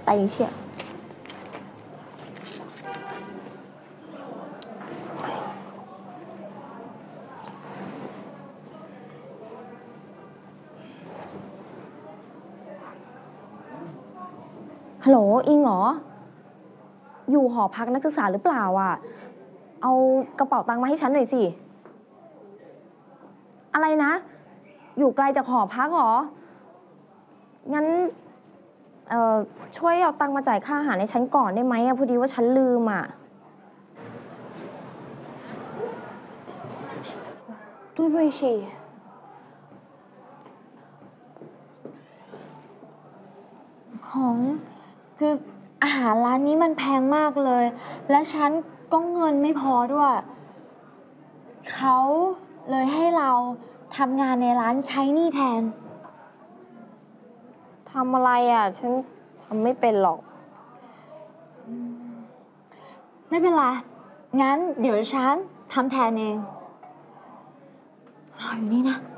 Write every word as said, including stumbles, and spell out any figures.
ไตเชี่ยฮัลโหลอิงเหรออยู่หอพักนักศึกษาหรือเปล่าอ่ะเอากระเป๋าตังค์มาให้ฉันหน่อยสิอะไรนะอยู่ไกลจากหอพักเหรองั้นเอ่อช่วยเอาตังค์มาจ่ายค่าอาหารให้ฉันก่อนได้ไหมอะพอดีว่าฉันลืมอ่ะ对不起ของคืออาหารร้านนี้มันแพงมากเลยและฉันก็เงินไม่พอด้วยเขาเลยให้เราทำงานในร้านใช้หนี้แทนทำอะไรอ่ะฉันทำไม่เป็นหรอกไม่เป็นไรงั้นเดี๋ยวฉันทำแทนเองรออยู่นี่นะ